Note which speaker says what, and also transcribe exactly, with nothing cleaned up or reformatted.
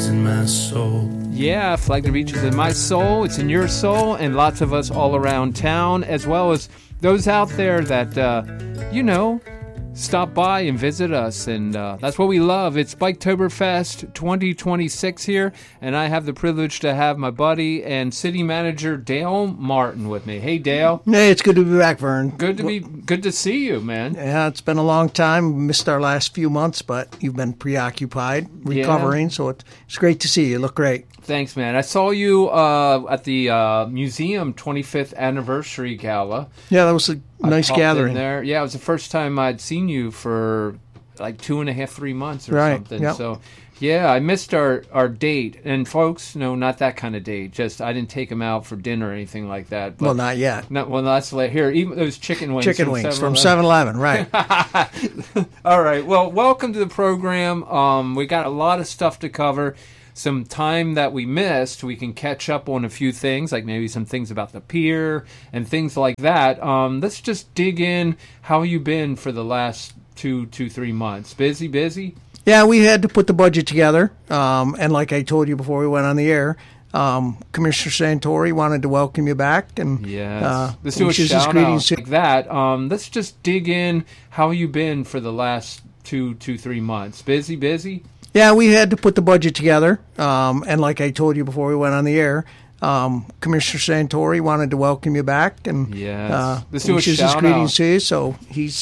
Speaker 1: in my soul.
Speaker 2: Yeah, Flag the Beach is in my soul. It's in your soul, and lots of us all around town, as well as those out there that, uh, you know, stop by and visit us, and uh, that's what we love. It's Biketoberfest twenty twenty-six here, and I have the privilege to have my buddy and city manager Dale Martin with me. Hey, Dale.
Speaker 3: Hey, it's good to be back, Vern.
Speaker 2: Good to be. Good to see you, man.
Speaker 3: Yeah, it's been a long time. We missed our last few months, but you've been preoccupied recovering, yeah. So it's, it's great to see you. You look great.
Speaker 2: Thanks, man. I saw you uh, at the uh, museum twenty-fifth anniversary gala.
Speaker 3: Yeah, that was a
Speaker 2: I
Speaker 3: nice gathering.
Speaker 2: There. Yeah, it was the first time I'd seen you for like two and a half, three months or
Speaker 3: right.
Speaker 2: something.
Speaker 3: Yep.
Speaker 2: So, yeah, I missed our, our date. And folks, no, not that kind of date. Just I didn't take him out for dinner or anything like that. But
Speaker 3: well, not yet.
Speaker 2: Not, well, that's like here. Even those chicken wings.
Speaker 3: Chicken
Speaker 2: from
Speaker 3: wings
Speaker 2: seven eleven.
Speaker 3: from seven eleven, right?
Speaker 2: All right. Well, welcome to the program. Um, we got a lot of stuff to cover. Some time that we missed, we can catch up on a few things, like maybe some things about the pier and things like that. Um, let's just dig in. How you been for the last two, two, three months? Busy, busy?
Speaker 3: Yeah, we had to put the budget together. Um, and like I told you before we went on the air, um, Commissioner Santori wanted to welcome you back. And
Speaker 2: yes.
Speaker 3: uh,
Speaker 2: let's do a shout out like that. Um, let's just dig in. How you been for the last two, two, three months? Busy, busy?
Speaker 3: Yeah, we had to put the budget together, um, and like I told you before we went on the air, um, Commissioner Santori wanted to welcome you back, and
Speaker 2: yes.
Speaker 3: uh,
Speaker 2: Let's do a
Speaker 3: wishes
Speaker 2: shout
Speaker 3: his greetings
Speaker 2: out.
Speaker 3: to you. So he's